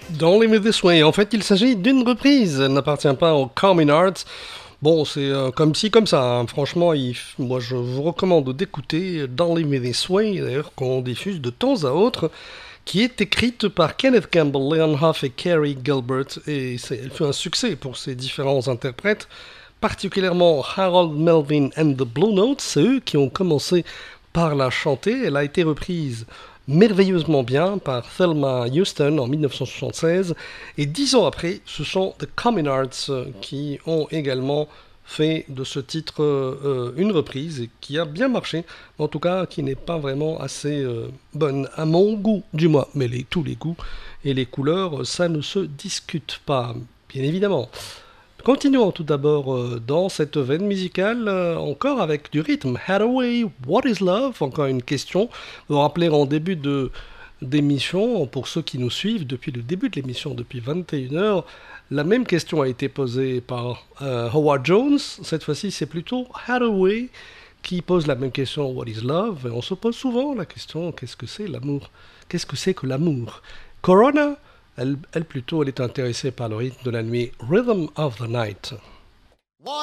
Dans les This Way, en fait, il s'agit d'une reprise. Elle n'appartient pas au Common Arts. Bon, c'est comme ci, comme ça, hein. Franchement, moi, je vous recommande d'écouter Dans les This Way, d'ailleurs, qu'on diffuse de temps à autre, qui est écrite par Kenneth Campbell, Leon Huff et Carey Gilbert. Et elle fait un succès pour ses différents interprètes, particulièrement Harold Melvin and the Blue Notes. C'est eux qui ont commencé par la chanter. Elle a été reprise merveilleusement bien par Thelma Houston en 1976 et 10 ans après, ce sont The Common Arts qui ont également fait de ce titre une reprise et qui a bien marché, en tout cas qui n'est pas vraiment assez bonne à mon goût du moins, mais tous les goûts et les couleurs, ça ne se discute pas, bien évidemment. Continuons tout d'abord dans cette veine musicale, encore avec du rythme. Hathaway, What is Love? Encore une question. Vous vous rappelez en début d'émission, pour ceux qui nous suivent depuis le début de l'émission, depuis 21 h, la même question a été posée par Howard Jones. Cette fois-ci, c'est plutôt Hathaway qui pose la même question, What is Love? Et on se pose souvent la question, qu'est-ce que c'est l'amour? Qu'est-ce que c'est que l'amour? Corona, elle plutôt, elle est intéressée par le rythme de la nuit, Rhythm of the Night.